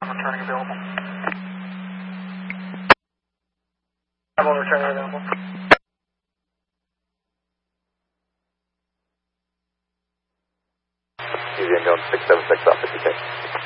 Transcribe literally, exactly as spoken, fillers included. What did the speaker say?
Returning available. Bravo returning available. Easy and going six seven six off fifty K.